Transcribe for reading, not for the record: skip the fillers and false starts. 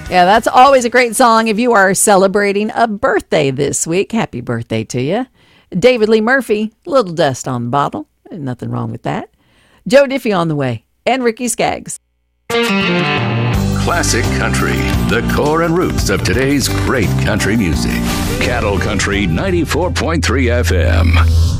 Yeah, that's always a great song if you are celebrating a birthday this week. Happy birthday to you. David Lee Murphy, Little Dust on the Bottle. Nothing wrong with that. Joe Diffie on the way. And Ricky Skaggs. Classic Country, the core and roots of today's great country music. Cattle Country 94.3 FM.